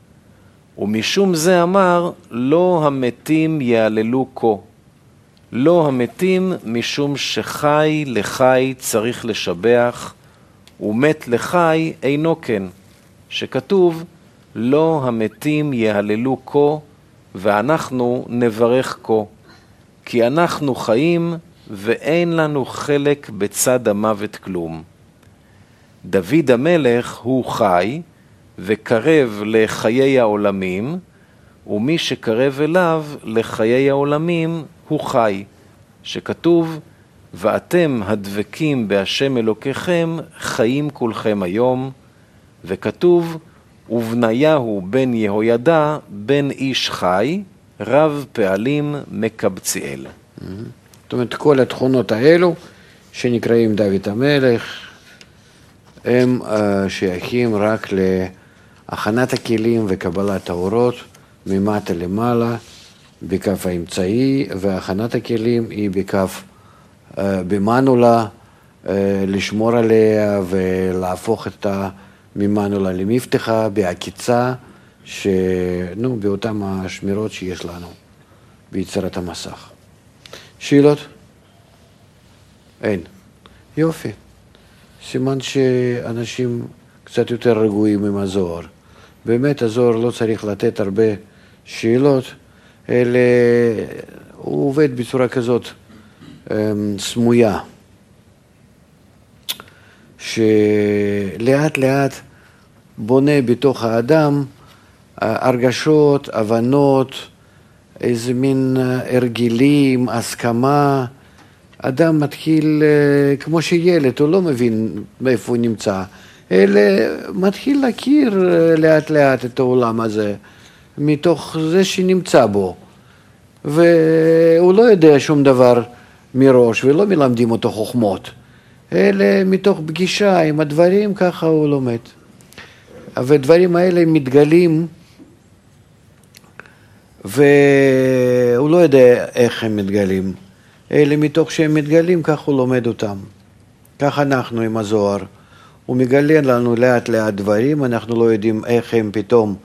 ומשום זה אמר, לא המתים יעללו כה. לא המתים משום שחי לחי צריך לשבח, ומת לחי אינו כן, שכתוב, לא המתים יעללו כה, ואנחנו נברך כה, כי אנחנו חיים ואין לנו חלק בצד המוות כלום. דוד המלך הוא חי וקרב לחיי העולמים, ומי שקרב אליו לחיי העולמים הוא חי, שכתוב, ואתם הדבקים בהשם אלוקיכם חיים כולכם היום, וכתוב, ובניהו בן יהוידע בן איש חי, רב פעלים מקבציאל. זאת אומרת, כל התכונות האלו שנקראים דוד המלך, הם uh, שייכים רק להכנת הכלים וקבלת האורות ממטה למעלה, בכף האמצעי, והכנת הכלים היא בכף uh, במנולה, uh, לשמור עליה ולהפוך את הממנולה למבטחה, בעקיצה, שנו, באותם השמירות שיש לנו ביצירת המסך. שאלות? אין. יופי. סימן שאנשים קצת יותר רגועים עם הזוהר. באמת הזוהר לא צריך לתת הרבה שאלות, אלא הוא עובד בצורה כזאת סמויה, שלאט לאט בונה בתוך האדם הרגשות, הבנות, איזה מין הרגלים, הסכמה. אדם מתחיל, כמו שילד, הוא לא מבין מאיפה הוא נמצא, אלא מתחיל להכיר לאט לאט את העולם הזה, מתוך זה שנמצא בו. והוא לא יודע שום דבר מראש, ולא מלמדים אותו חוכמות, אלא מתוך פגישה עם הדברים, ככה הוא לומד. והדברים האלה מתגלים, והוא לא יודע איך הם מתגלים, אלא מתוך שהם מתגלים, כך הוא לומד אותם. כך אנחנו עם הזוהר. הוא מגלה לנו לאט לאט דברים, אנחנו לא יודעים איך הם פתאום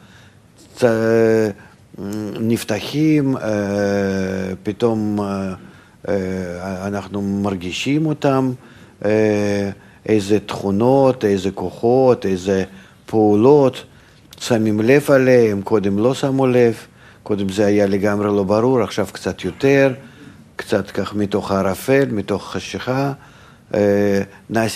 נפתחים, פתאום אנחנו מרגישים אותם, איזה תכונות, איזה כוחות, איזה פעולות, שמים לב עליהם, קודם לא שמו לב. קודם זה היה לגמרי לא ברור, עכשיו קצת יותר, קצת כך מתוך הערפל, מתוך חשיכה. נעשה